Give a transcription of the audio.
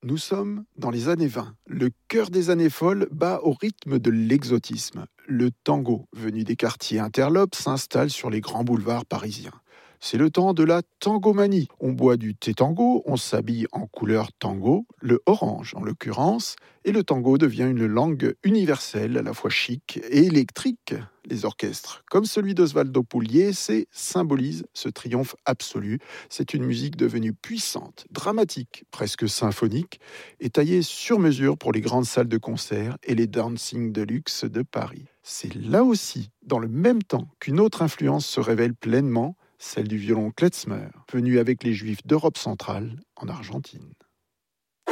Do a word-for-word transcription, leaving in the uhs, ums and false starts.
Nous sommes dans les années vingt. Le cœur des années folles bat au rythme de l'exotisme. Le tango, venu des quartiers interlopes, s'installe sur les grands boulevards parisiens. C'est le temps de la tangomanie. On boit du thé tango, on s'habille en couleur tango, le orange en l'occurrence, et le tango devient une langue universelle, à la fois chic et électrique. Les orchestres, comme celui d'Osvaldo Pugliese, symbolisent ce triomphe absolu. C'est une musique devenue puissante, dramatique, presque symphonique, et taillée sur mesure pour les grandes salles de concert et les dancing de luxe de Paris. C'est là aussi, dans le même temps, qu'une autre influence se révèle pleinement, celle du violon klezmer, venu avec les Juifs d'Europe centrale en Argentine.